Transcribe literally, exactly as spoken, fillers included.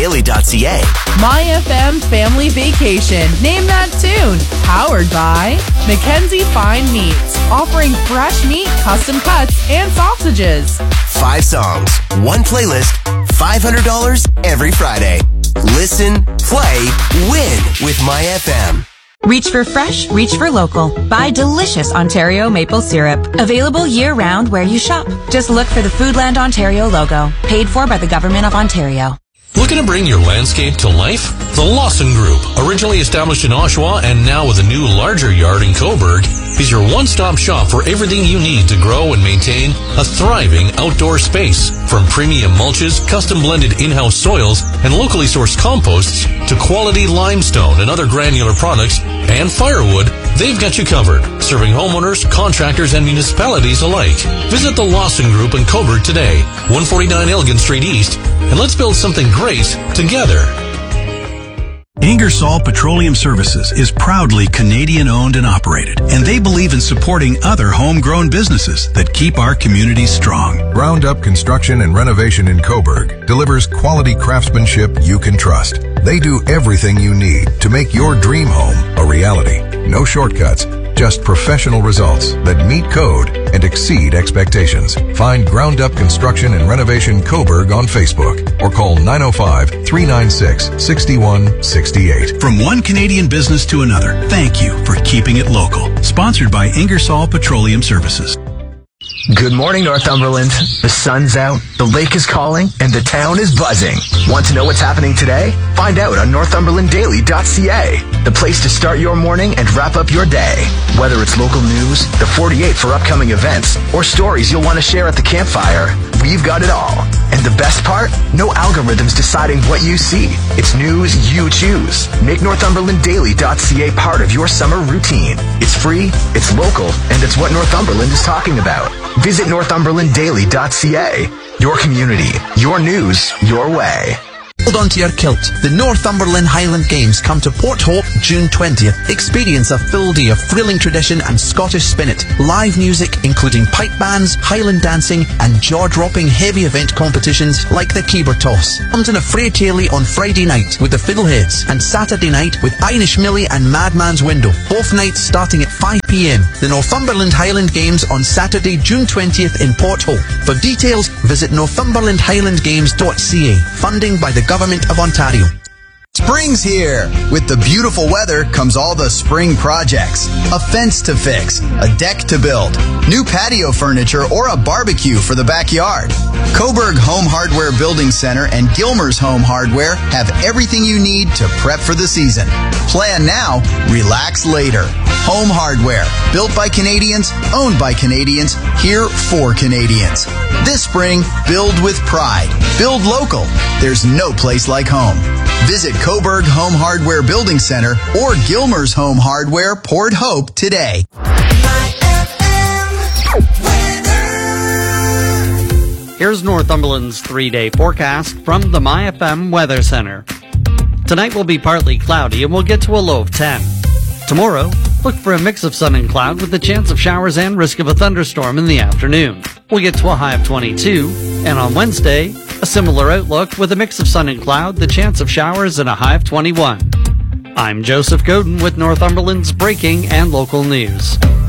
daily dot c a. My F M Family Vacation. Name that tune. Powered by Mackenzie Fine Meats. Offering fresh meat, custom cuts, and sausages. Five songs, one playlist, five hundred dollars every Friday. Listen, play, win with My F M. Reach for fresh, reach for local. Buy delicious Ontario maple syrup. Available year-round where you shop. Just look for the Foodland Ontario logo. Paid for by the Government of Ontario. Looking to bring your landscape to life? The Lawson Group, originally established in Oshawa and now with a new larger yard in Cobourg, is your one-stop shop for everything you need to grow and maintain a thriving outdoor space. From premium mulches, custom blended in-house soils, and locally sourced composts to quality limestone and other granular products and firewood, they've got you covered, serving homeowners, contractors, and municipalities alike. Visit the Lawson Group in Cobourg today, one forty-nine Elgin Street East, and let's build something great together. Ingersoll Petroleum Services is proudly Canadian-owned and operated, and they believe in supporting other homegrown businesses that keep our communities strong. Ground Up Construction and Renovation in Cobourg delivers quality craftsmanship you can trust. They do everything you need to make your dream home a reality. No shortcuts, just professional results that meet code and exceed expectations. Find Ground Up Construction and Renovation Cobourg on Facebook or call nine oh five, three nine six, six one six eight. From one Canadian business to another, thank you for keeping it local. Sponsored by Ingersoll Petroleum Services. Good morning, Northumberland. The sun's out, the lake is calling, and the town is buzzing. Want to know what's happening today? Find out on northumberland daily dot c a, the place to start your morning and wrap up your day. Whether it's local news, the forty-eight for upcoming events, or stories you'll want to share at the campfire, we've got it all. And the best part? No algorithms deciding what you see. It's news you choose. Make northumberland daily dot c a part of your summer routine. It's free, it's local, and it's what Northumberland is talking about. Visit northumberland daily dot c a. Your community, your news, your way. Hold on to your kilt. The Northumberland Highland Games come to Port Hope June twentieth. Experience a full day of thrilling tradition and Scottish spirit. Live music, including pipe bands, Highland dancing, and jaw-dropping heavy event competitions like the Caber Toss. Comes in a Frey Tailey on Friday night with the Fiddleheads, and Saturday night with Irish Millie and Madman's Window. Both nights starting at five p m. The Northumberland Highland Games on Saturday, June twentieth in Port Hope. For details, visit northumberland highland games dot c a. Funding by the Government of Ontario. Spring's here. With the beautiful weather comes all the spring projects. A fence to fix, a deck to build, new patio furniture, or a barbecue for the backyard. Cobourg Home Hardware Building Center and Gilmer's Home Hardware have everything you need to prep for the season. Plan now, relax later. Home Hardware, built by Canadians, owned by Canadians, here for Canadians. This spring, build with pride. Build local. There's no place like home. Visit Cobourg Home Hardware Building Center or Gilmer's Home Hardware, Port Hope today. Here's Northumberland's three-day forecast from the My F M Weather Center. Tonight will be partly cloudy and we'll get to a low of ten. Tomorrow, look for a mix of sun and cloud with a chance of showers and risk of a thunderstorm in the afternoon. We'll get to a high of twenty-two, and on Wednesday, a similar outlook with a mix of sun and cloud, the chance of showers, and a high of twenty-one. I'm Joseph Godin with Northumberland's breaking and local news.